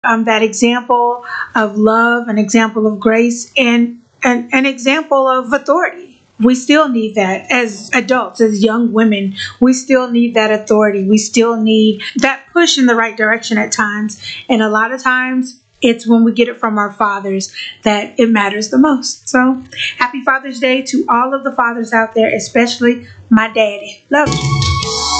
that example of love, an example of grace, and an example of authority. We still need that as adults, as young women. We still need that authority. We still need that push in the right direction at times. And a lot of times, it's when we get it from our fathers that it matters the most. So, happy Father's Day to all of the fathers out there, especially my daddy. Love you.